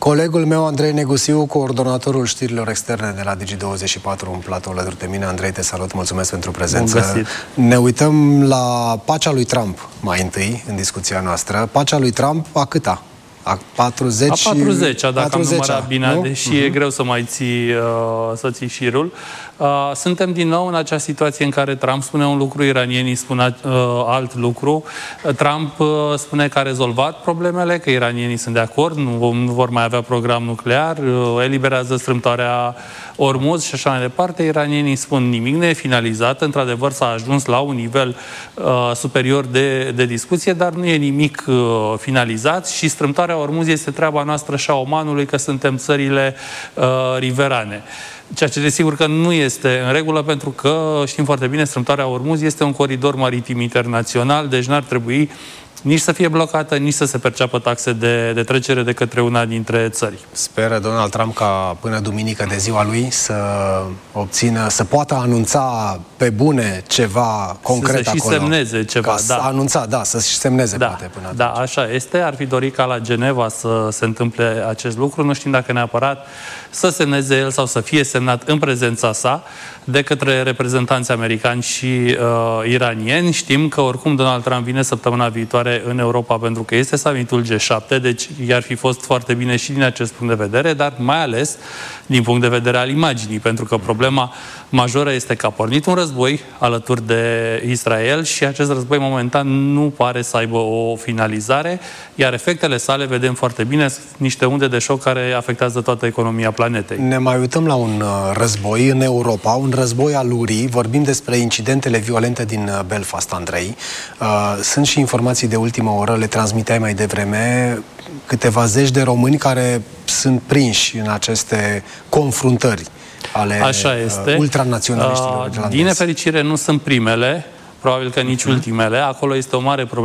Colegul meu, Andrei Negusiu, coordonatorul știrilor externe de la Digi24, în platou alături de mine. Andrei, te salut, mulțumesc pentru prezență. Ne uităm la pacea lui Trump mai întâi, în discuția noastră. Pacea lui Trump, a câta? A 40? A 40-a, dacă am numărat bine, nu? Deși e greu să mai să ții șirul. Suntem din nou în acea situație în care Trump spune un lucru, iranienii spun alt lucru. Trump spune că a rezolvat problemele, că iranienii sunt de acord, nu vor mai avea program nuclear, eliberează strâmtoarea Ormuz și așa mai departe. Iranienii spun nimic nu e finalizat, într-adevăr s-a ajuns la un nivel superior de discuție, dar nu e nimic finalizat și strâmtoarea Ormuz este treaba noastră și a Omanului, că suntem țările riverane. Ceea ce desigur că nu este în regulă, pentru că știm foarte bine, strâmtoarea Ormuz este un coridor maritim internațional, deci n-ar trebui nici să fie blocată, nici să se perceapă taxe de trecere de către una dintre țări. Speră Donald Trump ca până duminică de ziua lui să poată anunța pe bune ceva concret acolo. Să și semneze ceva, să și semneze poate până atunci. Da, așa este. Ar fi dorit ca la Geneva să se întâmple acest lucru. Nu știm dacă neapărat să semneze el sau să fie semnat în prezența sa de către reprezentanți americani și iranieni. Știm că oricum Donald Trump vine săptămâna viitoare în Europa pentru că este summitul G7, deci i-ar fi fost foarte bine și din acest punct de vedere, dar mai ales din punct de vedere al imaginii, pentru că problema majoră este că a pornit un război alături de Israel și acest război momentan nu pare să aibă o finalizare, iar efectele sale vedem foarte bine, niște unde de șoc care afectează toată economia planetei. Ne mai uităm la un război în Europa, un război al urii. Vorbim despre incidentele violente din Belfast, Andrei. Sunt și informații de ultimă oră, le transmiteai mai devreme, câteva zeci de români care sunt prinși în aceste confruntări ale ultranaționaliștilor irlandezi. Din nefericire nu sunt primele, probabil că nici ultimele. Acolo este o mare problemă.